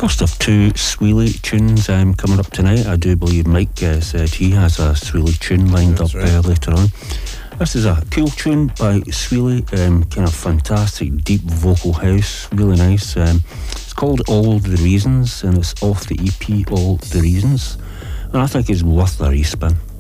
First of two Sweely tunes coming up tonight. I do believe Mike said he has a Sweely tune lined up later on. This is a cool tune by Sweely, kind of fantastic deep vocal house, really nice. It's called All the Reasons, and it's off the EP All the Reasons, and I think it's worth a respin.